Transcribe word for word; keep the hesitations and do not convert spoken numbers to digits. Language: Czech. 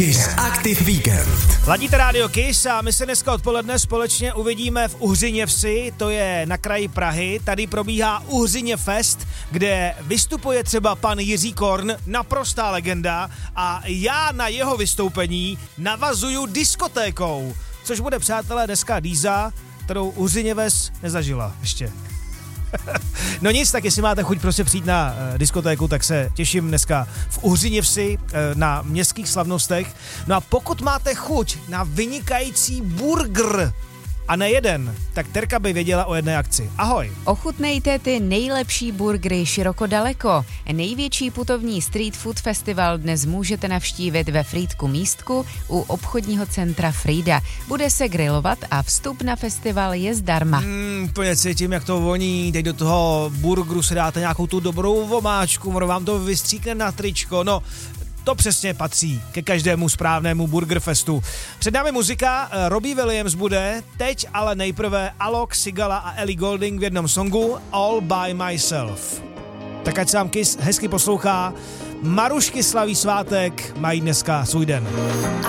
Kiss Active Weekend. Ladíte rádio Kiss a my se dneska odpoledne společně uvidíme v Uhřiněvsi, to je na kraji Prahy. Tady probíhá Uhřině Fest, kde vystupuje třeba pan Jiří Korn, naprostá legenda, a já na jeho vystoupení navazuju diskotékou, což bude, přátelé, dneska díza, kterou Uhřiněves nezažila ještě. No nic, tak jestli máte chuť prostě přijít na uh, diskotéku, tak se těším dneska v Uhřiněvsi uh, na městských slavnostech. No a pokud máte chuť na vynikající burger, a ne jeden, tak Terka by věděla o jedné akci. Ahoj. Ochutnejte ty nejlepší burgery široko daleko. Největší putovní street food festival dnes můžete navštívit ve Frýdku Místku u obchodního centra Frýda. Bude se grilovat a vstup na festival je zdarma. Mm, plně cítím, jak to voní. Teď do toho burgeru se dáte nějakou tu dobrou vomáčku, ono vám to vystříkne na tričko. No, to přesně patří ke každému správnému burgerfestu. Před námi muzika, Robbie Williams bude, teď ale nejprve Alok, Sigala a Ellie Goulding v jednom songu All by Myself. Tak ať se vám Kiss hezky poslouchá. Marušky slaví svátek, mají dneska svůj den.